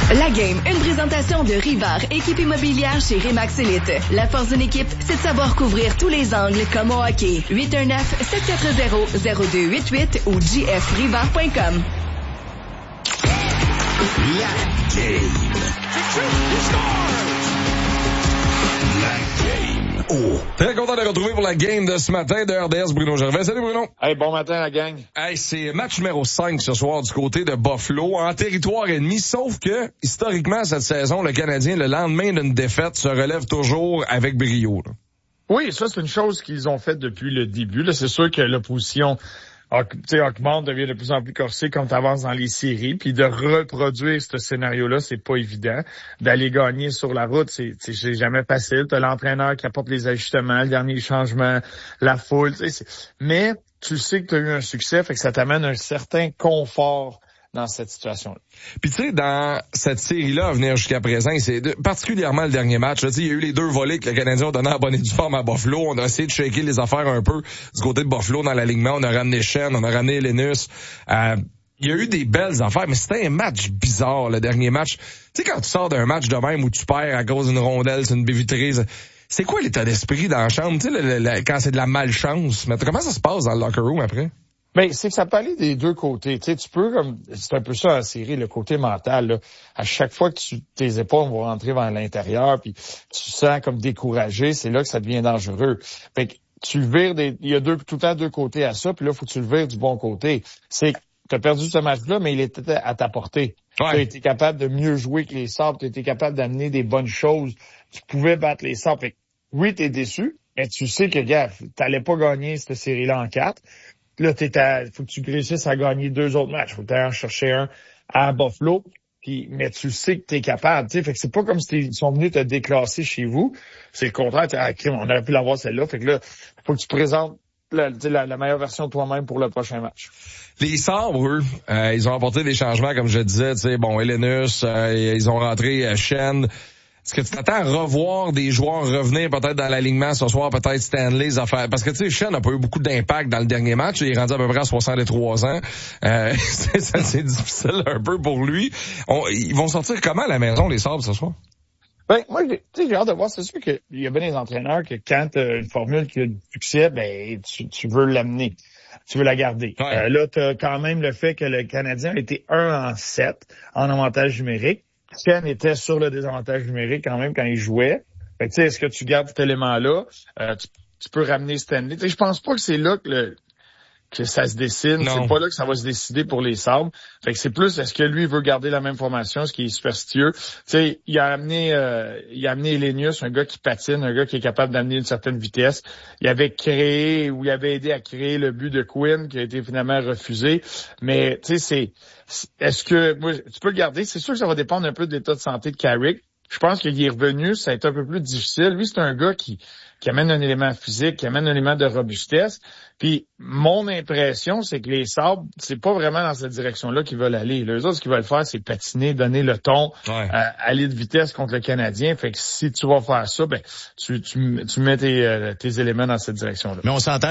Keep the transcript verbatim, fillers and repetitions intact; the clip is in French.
La Game, une présentation de Rivard, équipe immobilière chez Remax Elite. La force d'une équipe, c'est de savoir couvrir tous les angles comme au hockey. huit un neuf, sept quatre zéro, zéro deux huit huit ou j f rivard point com. La Game. La Game. Oh. Très content de retrouver pour la Game de ce matin de R D S, Bruno Gervais. Salut Bruno. Hey, bon matin la gang. Hey, c'est match numéro cinq ce soir du côté de Buffalo, en territoire ennemi, sauf que, historiquement, cette saison, le Canadien, le lendemain d'une défaite, se relève toujours avec brio. Là. Oui, ça, c'est une chose qu'ils ont faite depuis le début. Là, c'est sûr que l'opposition augmente, devient de plus en plus corsée quand tu avances dans les séries. Puis de reproduire ce scénario-là, c'est pas évident. D'aller gagner sur la route, c'est, c'est jamais facile. Tu as l'entraîneur qui apporte les ajustements, le dernier changement, la foule. Mais tu sais que tu as eu un succès, fait que ça t'amène un certain confort dans cette situation-là. Puis tu sais, dans cette série-là à venir jusqu'à présent, c'est de, particulièrement le dernier match, là, il y a eu les deux volets que le Canadien a donné à bonne et due forme à Buffalo. On a essayé de shaker les affaires un peu du côté de Buffalo dans l'alignement. On a ramené Shen, on a ramené Lenus. Euh, il y a eu des belles affaires, mais c'était un match bizarre, le dernier match. Tu sais, quand tu sors d'un match de même où tu perds à cause d'une rondelle, c'est une baie vitrée, c'est quoi l'état d'esprit dans la chambre? Tu sais, le, le, le, quand c'est de la malchance. Mais comment ça se passe dans le locker room après? Ben, c'est que ça peut aller des deux côtés. Tu sais, tu peux comme, c'est un peu ça la série, le côté mental, là. À chaque fois que tu, tes épaules vont rentrer vers l'intérieur, puis tu sens comme découragé, c'est là que ça devient dangereux. Fait que tu vires des, il y a deux, tout le temps deux côtés à ça, puis là, faut que tu le vires du bon côté. C'est que tu as perdu ce match-là, mais il était à ta portée. Ouais. Tu as été capable de mieux jouer que les Sabres, tu as été capable d'amener des bonnes choses. Tu pouvais battre les Sabres. Fait que, oui, t'es déçu, mais tu sais que, gars, t'allais pas gagner cette série-là en quatre. Là, t'es à, faut que tu réussisses à gagner deux autres matchs. Faut que tu ailles en chercher un à Buffalo. Puis, mais tu sais que t'es capable, tu sais. Fait que c'est pas comme si ils sont venus te déclasser chez vous. C'est le contraire. Ah, on aurait pu l'avoir celle-là. Fait que là, faut que tu présentes la, la, la meilleure version de toi-même pour le prochain match. Les Sabres, eux, euh, ils ont apporté des changements, comme je disais, tu sais, bon, Elenus, euh, ils ont rentré euh, Shen. Est-ce que tu t'attends à revoir des joueurs revenir peut-être dans l'alignement ce soir, peut-être Stanley, affaires? Parce que tu sais, Shen n'a pas eu beaucoup d'impact dans le dernier match. Il est rendu à peu près à soixante-trois ans. Euh, c'est, c'est difficile un peu pour lui. On, ils vont sortir comment à la maison, les Sabres, ce soir? Ben, moi, tu sais, j'ai hâte de voir. C'est sûr qu'il y a bien des entraîneurs que quand tu as une formule qui a du succès, ben, tu, tu veux l'amener. Tu veux la garder. Ouais. Euh, là, tu as quand même le fait que le Canadien a été un en sept en avantage numérique. Ken était sur le désavantage numérique quand même quand il jouait. Fait que, tu sais, est-ce que tu gardes cet élément-là? Euh, tu, tu peux ramener Stanley. Tu sais, je pense pas que c'est là que le, que ça se dessine. Non. C'est pas là que ça va se décider pour les Sabres. Fait que c'est plus, est-ce que lui veut garder la même formation, ce qui est superstitieux. Tu sais, il a amené, euh, il a amené Elenius, un gars qui patine, un gars qui est capable d'amener une certaine vitesse. Il avait créé, ou il avait aidé à créer le but de Quinn, qui a été finalement refusé. Mais, tu sais, c'est, est-ce que, moi, tu peux le garder? C'est sûr que ça va dépendre un peu de l'état de santé de Carrick. Je pense qu'il est revenu, ça a été un peu plus difficile. Lui, c'est un gars qui, qui amène un élément physique, qui amène un élément de robustesse. Puis, mon impression, c'est que les Sabres, c'est pas vraiment dans cette direction-là qu'ils veulent aller. Les autres, ce qu'ils veulent faire, c'est patiner, donner le ton, ouais. euh, aller de vitesse contre le Canadien. Fait que si tu vas faire ça, ben, tu, tu, tu mets tes, euh, tes éléments dans cette direction-là. Mais on s'entend